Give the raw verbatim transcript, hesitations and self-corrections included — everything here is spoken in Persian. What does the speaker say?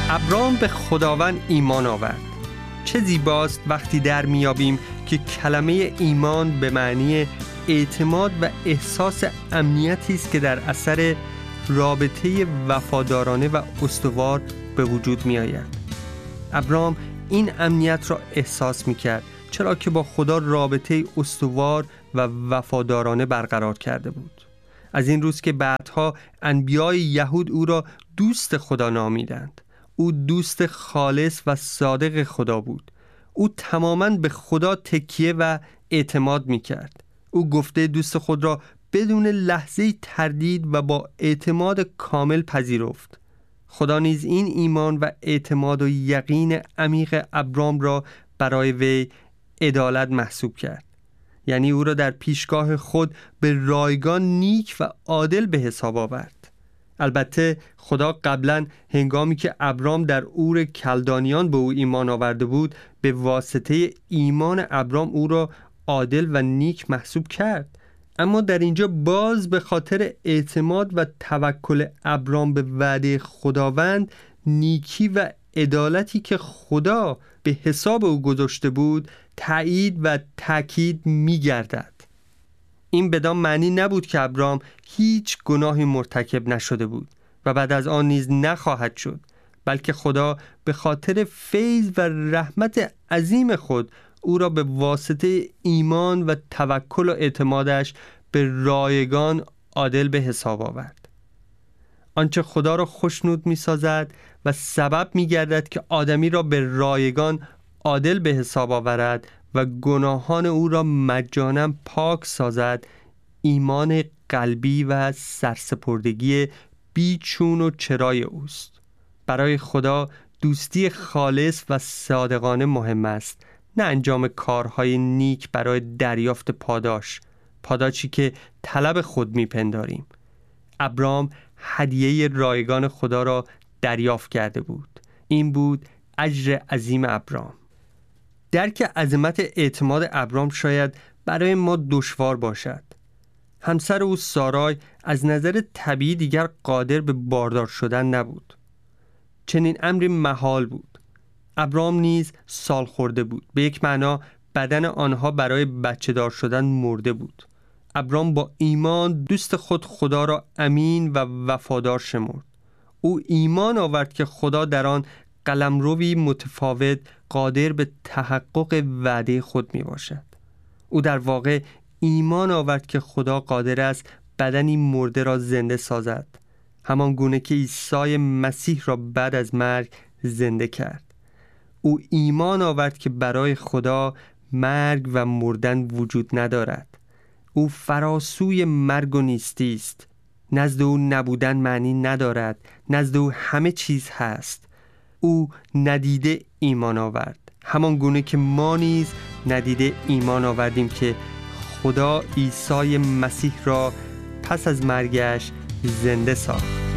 ابرام به خداوند ایمان آورد. چه زیباست وقتی در میابیم که کلمه ایمان به معنی اعتماد و احساس امنیتی است که در اثر رابطه وفادارانه و استوار به وجود می آید. ابرام این امنیت را احساس می کرد چرا که با خدا رابطه استوار و وفادارانه برقرار کرده بود. از این روز که بعدها انبیای یهود او را دوست خدا نامیدند. او دوست خالص و صادق خدا بود. او تماماً به خدا تکیه و اعتماد می کرد. او گفته دوست خود را بدون لحظه تردید و با اعتماد کامل پذیرفت. خدا نیز این ایمان و اعتماد و یقین عمیق ابرام را برای وی عدالت محسوب کرد. یعنی او را در پیشگاه خود به رایگان نیک و عادل به حساب آورد. البته خدا قبلا هنگامی که ابرام در اور کلدانیان به او ایمان آورده بود، به واسطه ایمان ابرام او را عادل و نیک محسوب کرد. اما در اینجا باز به خاطر اعتماد و توکل ابرام به وعده خداوند، نیکی و عدالتی که خدا به حساب او گذاشته بود تایید و تاکید می گردد. این بدان معنی نبود که ابرام هیچ گناهی مرتکب نشده بود و بعد از آن نیز نخواهد شد، بلکه خدا به خاطر فیض و رحمت عظیم خود او را به واسطه ایمان و توکل و اعتمادش به رایگان عادل به حساب آورد. آنچه خدا را خوشنود می سازد و سبب می گردد که آدمی را به رایگان عادل به حساب آورد و گناهان او را مجانا پاک سازد، ایمان قلبی و سرسپردگی بیچون و چرای اوست. برای خدا دوستی خالص و صادقانه مهم است، نه انجام کارهای نیک برای دریافت پاداش، پاداشی که طلب خود میپنداریم. ابرام هدیه رایگان خدا را دریافت کرده بود. این بود اجر عظیم ابرام. درک عظمت اعتماد ابرام شاید برای ما دشوار باشد. همسر او سارای از نظر طبیعی دیگر قادر به باردار شدن نبود. چنین امری محال بود. ابرام نیز سال خورده بود. به یک معنا بدن آنها برای بچه دار شدن مرده بود. ابرام با ایمان دوست خود خدا را امین و وفادار شمرد. او ایمان آورد که خدا در آن قلمروی متفاوت قادر به تحقق وعده خود می باشد. او در واقع ایمان آورد که خدا قادر است بدنی مرده را زنده سازد، همان گونه که عیسی مسیح را بعد از مرگ زنده کرد. او ایمان آورد که برای خدا مرگ و مردن وجود ندارد. او فراسوی مرگ و نیستی است. نزد او نبودن معنی ندارد، نزد او همه چیز هست. او ندیده ایمان آورد، همان گونه که ما نیز ندیده ایمان آوردیم که خدا عیسی مسیح را پس از مرگش زنده ساخت.